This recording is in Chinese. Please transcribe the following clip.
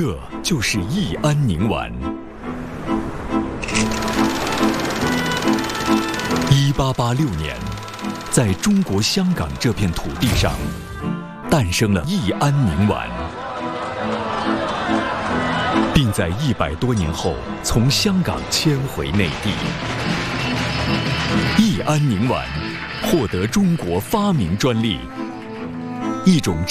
这就是益安宁丸。1886年，在中国香港这片土地上，诞生了益安宁丸，并在100多年后从香港迁回内地。益安宁丸获得中国发明专利，一种